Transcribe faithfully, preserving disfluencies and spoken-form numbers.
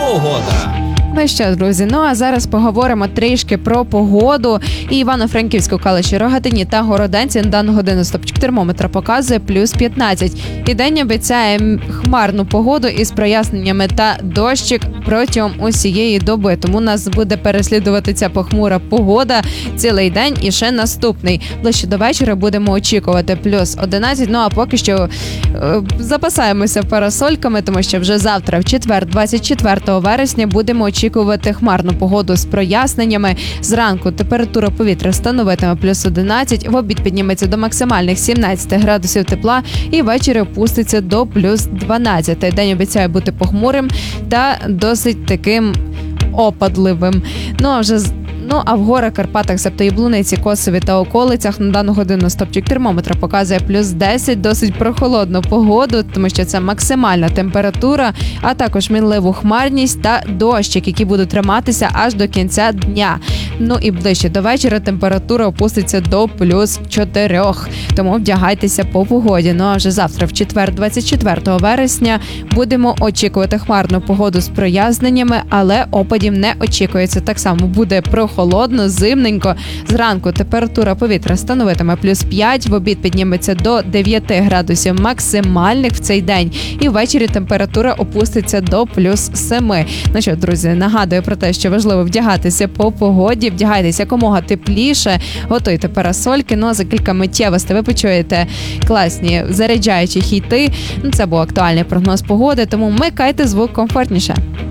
погода. Ну що, друзі, ну а зараз поговоримо трішки про погоду. І Івано-Франківську, Калуші, Рогатині та Городенці на дану годину стопчик термометра показує плюс п'ятнадцять. І день обіцяє хмарну погоду із проясненнями та дощик протягом усієї доби. Тому нас буде переслідувати ця похмура погода цілий день і ще наступний. Ближче до вечора будемо очікувати плюс одинадцять. Ну а поки що е, запасаємося парасольками, тому що вже завтра, в четвер, двадцять четвертого вересня, будемо очікувати очікувати хмарну погоду з проясненнями. Зранку температура повітря становитиме плюс одинадцять, в обід підніметься до максимальних сімнадцять градусів тепла і ввечері опуститься до плюс дванадцять. День обіцяє бути похмурим та досить таким опадливим. Ну а вже Ну а в горах, Карпатах, себто Яблуниці, Косові та околицях на дану годину стопчик термометра показує плюс десять, досить прохолодну погоду, тому що це максимальна температура, а також мінливу хмарність та дощик, які будуть триматися аж до кінця дня. Ну і ближче до вечора температура опуститься до плюс чотирьох, тому вдягайтеся по погоді. Ну а вже завтра, в четвер, двадцять четвертого вересня, будемо очікувати хмарну погоду з проясненнями, але опадів не очікується. Так само буде прохолодно. Холодно, зимненько. Зранку температура повітря становитиме плюс п'ять, в обід підніметься до дев'ять градусів максимальних в цей день. І ввечері температура опуститься до плюс сім. Ну що, друзі, нагадую про те, що важливо вдягатися по погоді, вдягайтеся якомога тепліше, готуйте парасольки. Ну а за кілька миттєвостей ви почуєте класні заряджаючі хіти. Ну, це був актуальний прогноз погоди, тому вмикайте звук комфортніше.